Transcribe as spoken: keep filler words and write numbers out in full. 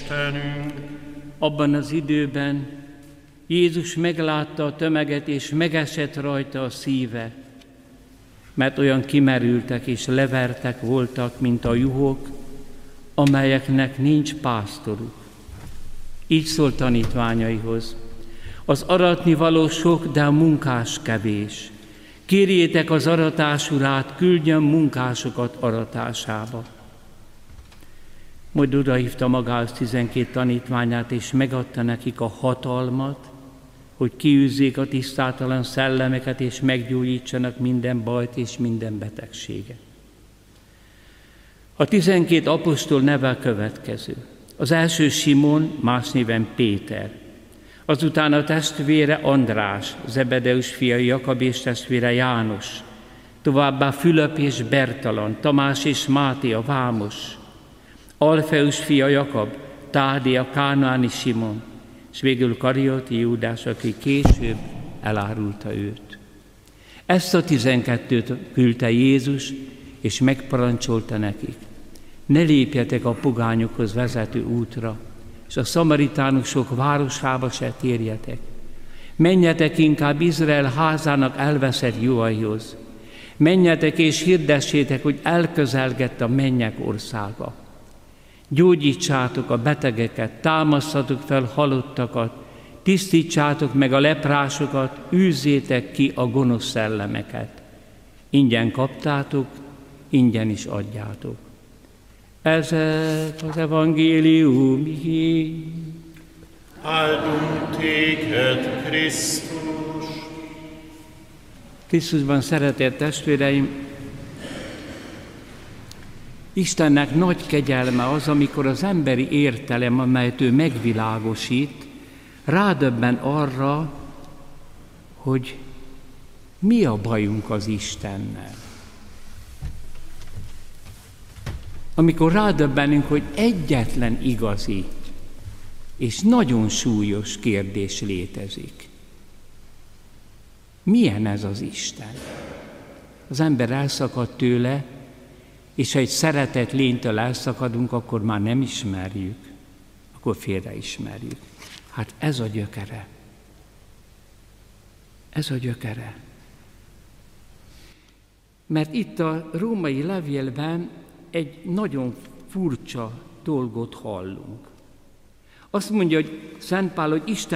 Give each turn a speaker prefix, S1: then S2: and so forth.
S1: Istenünk.
S2: Abban az időben Jézus meglátta a tömeget, és megesett rajta a szíve, mert olyan kimerültek és levertek voltak, mint a juhok, amelyeknek nincs pásztoruk. Így szólt tanítványaihoz: az aratni való sok, de a munkás kevés. Kérjétek az aratás urát, küldjön munkásokat aratásába. Majd odahívta magához tizenkét tanítványát, és megadta nekik a hatalmat, hogy kiűzzék a tisztátalan szellemeket, és meggyógyítsanak minden bajt és minden betegséget. A tizenkét apostol neve a következő. Az első Simon, más néven Péter. Azután a testvére András, Zebedeus fia Jakab és testvére János. Továbbá Fülöp és Bertalan, Tamás és Máté a vámos. Alfeus fia Jakab, Tádé a kánaáni Simon, és végül Karioti Júdás, aki később elárulta őt. Ezt a tizenkettőt küldte Jézus, és megparancsolta nekik: ne lépjetek a pogányokhoz vezető útra, és a szamaritánusok városába se térjetek. Menjetek inkább Izrael házának elveszett juhaihoz. Menjetek és hirdessétek, hogy elközelgett a mennyek országa. Gyógyítsátok a betegeket, támasztatok fel halottakat, tisztítsátok meg a leprásokat, űzzétek ki a gonosz szellemeket. Ingyen kaptátok, ingyen is adjátok. Ezek az evangélium hír.
S1: Áldunk téged, Krisztus!
S2: Krisztusban szeretett testvéreim, Istennek nagy kegyelme az, amikor az emberi értelem, amelyet ő megvilágosít, rádöbben arra, hogy mi a bajunk az Istennel. Amikor rádöbbenünk, hogy egyetlen igazi és nagyon súlyos kérdés létezik. Milyen ez az Isten? Az ember elszakad tőle, és ha egy szeretett lénytől elszakadunk, akkor már nem ismerjük, akkor félreismerjük. Hát ez a gyökere. Ez a gyökere. Mert itt a római levélben egy nagyon furcsa dolgot hallunk. Azt mondja, hogy Szent Pál, hogy Isten